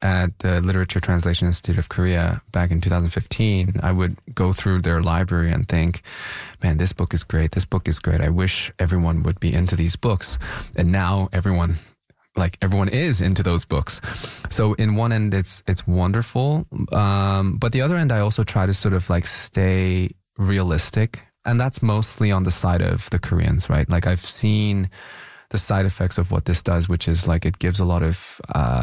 at the Literature Translation Institute of Korea back in 2015, I would go through their library and think, man, this book is great. This book is great. I wish everyone would be into these books. And now everyone is into those books. So in one end, it's wonderful. But the other end, I also try to sort of like stay realistic. And that's mostly on the side of the Koreans, right? Like I've seen the side effects of what this does, which is like it gives a lot of,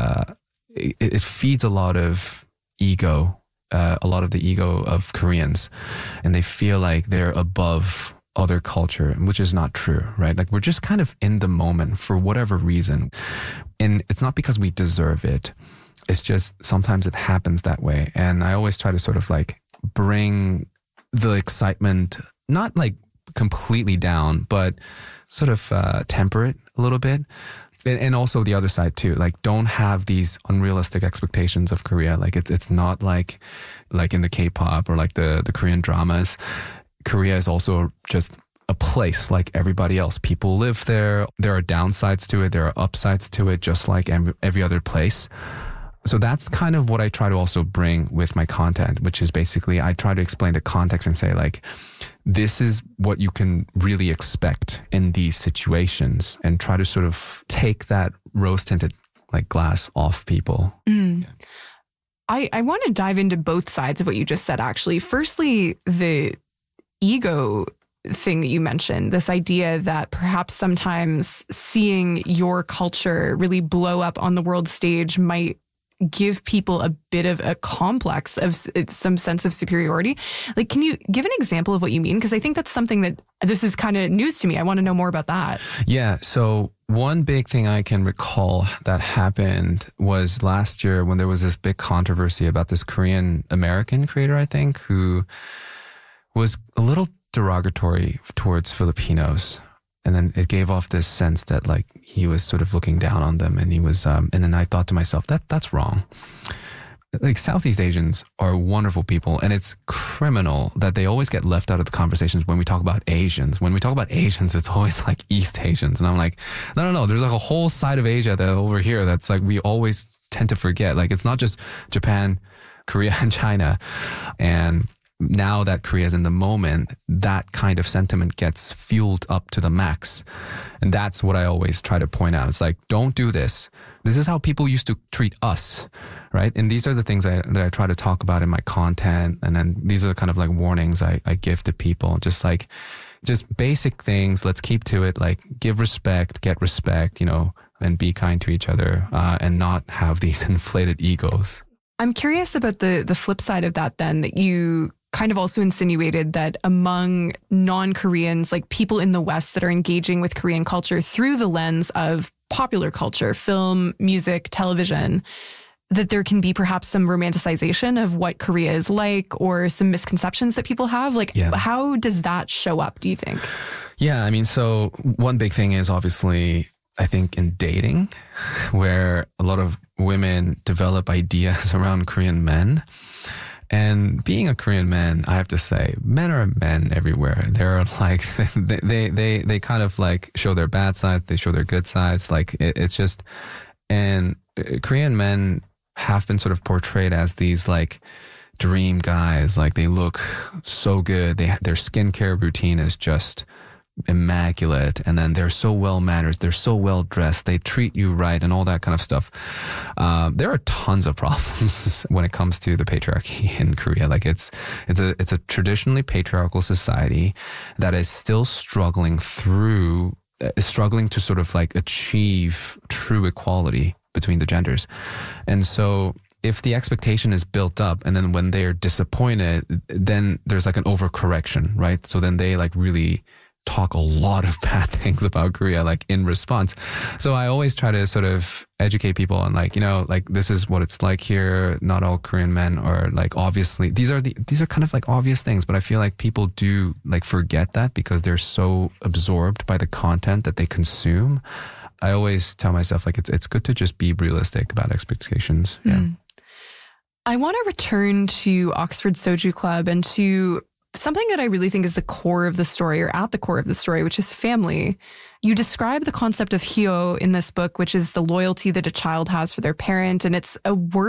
it feeds a lot of ego, a lot of the ego of Koreans. And they feel like they're above other culture, which is not true, right? Like we're just kind of in the moment for whatever reason. And it's not because we deserve it. It's just sometimes it happens that way. And I always try to sort of like bring the excitement, not like completely down, but sort of temper it a little bit. And also the other side too, like don't have these unrealistic expectations of Korea. Like it's not like in the K-pop or like the Korean dramas. Korea is also just a place like everybody else. People live there. There are downsides to it. There are upsides to it, just like every other place. So that's kind of what I try to also bring with my content, which is basically I try to explain the context and say like, this is what you can really expect in these situations, and try to sort of take that rose-tinted like glass off people. Mm. Yeah. I want to dive into both sides of what you just said, actually. Firstly, the ego thing that you mentioned, this idea that perhaps sometimes seeing your culture really blow up on the world stage might give people a bit of a complex of some sense of superiority. Like, can you give an example of what you mean? Because I think that's something that this is kind of news to me. I want to know more about that. Yeah. So one big thing I can recall that happened was last year when there was this big controversy about this Korean American creator, I think, who was a little derogatory towards Filipinos. And then it gave off this sense that like he was sort of looking down on them, and he was, and then I thought to myself, that's wrong. Like Southeast Asians are wonderful people, and it's criminal that they always get left out of the conversations when we talk about Asians. When we talk about Asians, it's always like East Asians. And I'm like, no. There's like a whole side of Asia that over here that's like we always tend to forget. Like it's not just Japan, Korea, and China. And now that Korea is in the moment, that kind of sentiment gets fueled up to the max. And that's what I always try to point out. It's like, don't do this. This is how people used to treat us, right? And these are the things that I try to talk about in my content. And then these are the kind of like warnings I give to people. Just basic things. Let's keep to it. Like give respect, get respect, and be kind to each other, and not have these inflated egos. I'm curious about the flip side of that then, that you kind of also insinuated that among non-Koreans, like people in the West that are engaging with Korean culture through the lens of popular culture, film, music, television, that there can be perhaps some romanticization of what Korea is like, or some misconceptions that people have. Like, How does that show up, do you think? Yeah, I mean, so one big thing is obviously, I think, in dating, where a lot of women develop ideas around Korean men. And being a Korean man, I have to say, men are men everywhere. They're like, they kind of like show their bad sides, they show their good sides. Like it's just, and Korean men have been sort of portrayed as these like dream guys. Like they look so good. Their skincare routine is just immaculate, and then they're so well mannered, they're so well dressed, they treat you right, and all that kind of stuff. There are tons of problems when it comes to the patriarchy in Korea. Like it's a traditionally patriarchal society that is still struggling to sort of like achieve true equality between the genders. And so if the expectation is built up, and then when they're disappointed, then there's like an overcorrection, right? So then they like really talk a lot of bad things about Korea, like in response. So I always try to sort of educate people on like, like this is what it's like here. Not all Korean men are like, obviously these are kind of like obvious things, but I feel like people do like forget that because they're so absorbed by the content that they consume. I always tell myself like, it's good to just be realistic about expectations. Yeah. I want to return to Oxford Soju Club and to something that I really think is the core of the story, or at the core of the story, which is family. You describe the concept of hyo in this book, which is the loyalty that a child has for their parent. And it's a word